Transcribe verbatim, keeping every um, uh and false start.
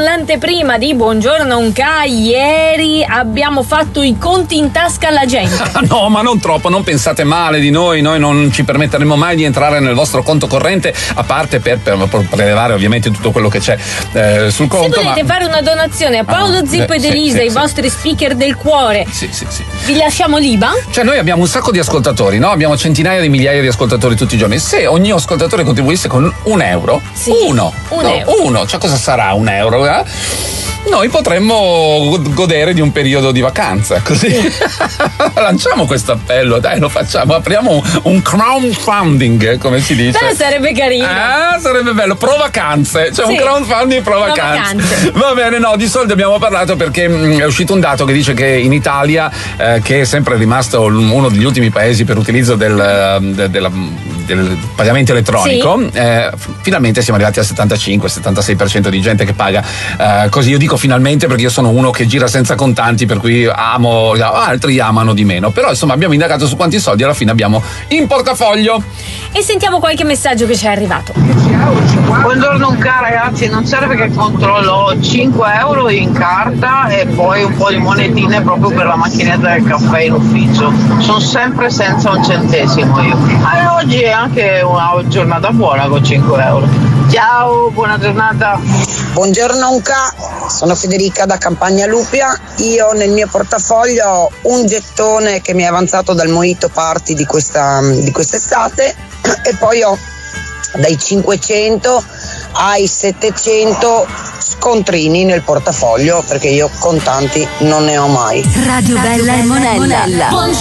l'anteprima di Buongiorno Unca, ieri abbiamo fatto i conti in tasca alla gente. No, ma non troppo, non pensate male di noi, noi non ci permetteremo mai di entrare nel vostro conto corrente, a parte per, per prelevare ovviamente tutto quello che c'è eh, sul conto. Se volete ma... fare una donazione a Paolo ah, Zippo eh, ed Elisa, sì, i sì, vostri sì. speaker del cuore, sì, sì, sì. vi lasciamo l'I B A N? Cioè noi abbiamo un sacco di ascoltatori, no? Abbiamo centinaia di migliaia di ascoltatori tutti i giorni. Se ogni ascoltatore contribuisse con un euro, sì, uno, un no, euro. uno, cioè cosa sarà un euro? Eh? Noi potremmo godere di un periodo di vacanza, così lanciamo questo appello, dai, lo facciamo, apriamo un, un crowdfunding, come si dice. Beh, sarebbe carino. Ah, sarebbe bello, pro vacanze, cioè sì. un crowdfunding pro vacanze. vacanze. Va bene, no, di soldi abbiamo parlato perché mh, è uscito un dato che dice che in Italia, eh, che è sempre rimasto uno degli ultimi paesi per utilizzo del, del, del, del pagamento elettronico, sì. eh, finalmente siamo arrivati al settantacinque settantasei per cento di gente che paga eh, così. Io dico finalmente perché io sono uno che gira senza contanti, per cui amo, altri amano di meno, però insomma abbiamo indagato su quanti soldi alla fine abbiamo in portafoglio. E sentiamo qualche messaggio che ci è arrivato. Buongiorno Unca, ragazzi, non serve che controllo cinque euro in carta e poi un po' di monetine proprio per la macchinetta del caffè in ufficio, sono sempre senza un centesimo io. E oggi è anche una giornata buona con cinque euro. Ciao, buona giornata. Buongiorno Unca, sono Federica da Campagna Lupia. Io nel mio portafoglio ho un gettone che mi è avanzato dal Mojito Party di, questa, di quest'estate e poi ho dai cinquecento ai settecento scontrini nel portafoglio perché io contanti non ne ho mai. Radio Bella e Monella.